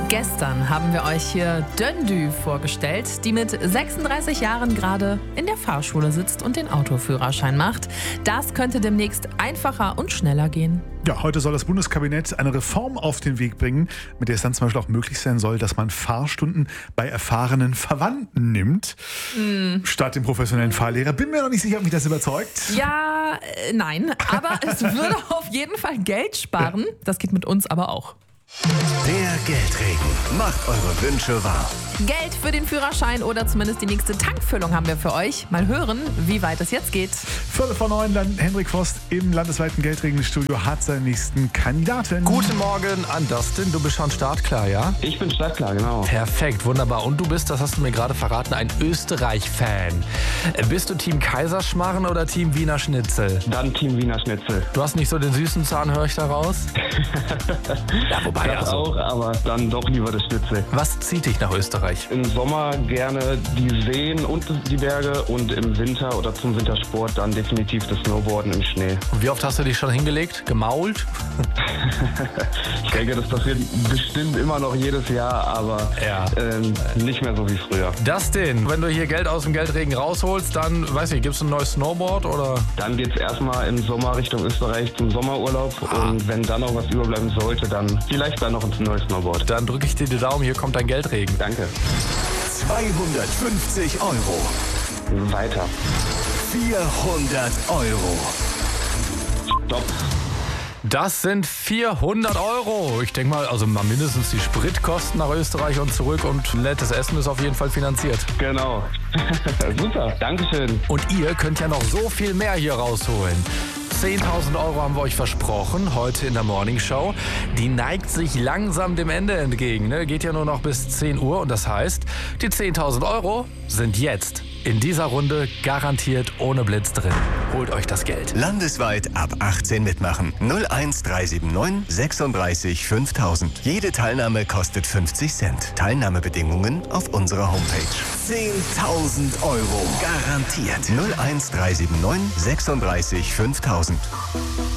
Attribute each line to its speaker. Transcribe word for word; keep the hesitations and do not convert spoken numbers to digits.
Speaker 1: Gestern haben wir euch hier Döndü vorgestellt, die mit sechsunddreißig Jahren gerade in der Fahrschule sitzt und den Autoführerschein macht. Das könnte demnächst einfacher und schneller gehen.
Speaker 2: Ja, heute soll das Bundeskabinett eine Reform auf den Weg bringen, mit der es dann zum Beispiel auch möglich sein soll, dass man Fahrstunden bei erfahrenen Verwandten nimmt, mm. statt dem professionellen Fahrlehrer. Bin mir noch nicht sicher, ob mich das überzeugt.
Speaker 1: Ja, äh, nein, aber es würde auf jeden Fall Geld sparen. Das geht mit uns aber auch.
Speaker 3: Der Geldregen macht eure Wünsche wahr.
Speaker 1: Geld für den Führerschein oder zumindest die nächste Tankfüllung haben wir für euch. Mal hören, wie weit es jetzt geht.
Speaker 2: Viertel vor neun, dann Hendrik Vost im landesweiten Geldregenstudio hat seinen nächsten Kandidaten.
Speaker 4: Guten Morgen an Dustin, du bist schon startklar, ja?
Speaker 5: Ich bin startklar, genau.
Speaker 4: Perfekt, wunderbar. Und du bist, das hast du mir gerade verraten, ein Österreich-Fan. Bist du Team Kaiserschmarren oder Team Wiener Schnitzel?
Speaker 5: Dann Team Wiener Schnitzel.
Speaker 4: Du hast nicht so den süßen Zahn, höre ich da raus? Ja, wobei
Speaker 5: das
Speaker 4: also.
Speaker 5: auch, aber dann doch lieber das Schnitzel.
Speaker 4: Was zieht dich nach Österreich?
Speaker 5: Im Sommer gerne die Seen und die Berge und im Winter oder zum Wintersport dann definitiv das Snowboarden im Schnee.
Speaker 4: Und wie oft hast du dich schon hingelegt? Gemault?
Speaker 5: Ich denke, das passiert bestimmt immer noch jedes Jahr, aber
Speaker 4: ja.
Speaker 5: ähm, nicht mehr so wie früher.
Speaker 4: Dustin, wenn du hier Geld aus dem Geldregen rausholst, dann, weiß nicht, gibst du ein neues Snowboard oder?
Speaker 5: Dann geht's erstmal im Sommer Richtung Österreich zum Sommerurlaub ah. und wenn dann noch was überbleiben sollte, dann vielleicht dann noch ein neues Snowboard.
Speaker 4: Dann drücke ich dir die Daumen, hier kommt dein Geldregen.
Speaker 5: Danke.
Speaker 3: zweihundertfünfzig Euro.
Speaker 5: Weiter.
Speaker 3: vierhundert Euro.
Speaker 5: Stopp.
Speaker 4: Das sind vierhundert Euro. Ich denke mal, also mal mindestens die Spritkosten nach Österreich und zurück und nettes Essen ist auf jeden Fall finanziert.
Speaker 5: Genau. Super, Dankeschön.
Speaker 4: Und ihr könnt ja noch so viel mehr hier rausholen. zehntausend Euro haben wir euch versprochen, heute in der Morning Show. Die neigt sich langsam dem Ende entgegen. Ne? Geht ja nur noch bis zehn Uhr und das heißt, die zehntausend Euro sind jetzt in dieser Runde garantiert ohne Blitz drin. Holt euch das Geld.
Speaker 3: Landesweit ab achtzehn mitmachen. null eins drei sieben neun sechsunddreißig fünftausend. Jede Teilnahme kostet fünfzig Cent. Teilnahmebedingungen auf unserer Homepage. zehntausend Euro garantiert. null eins drei sieben neun sechsunddreißig fünftausend.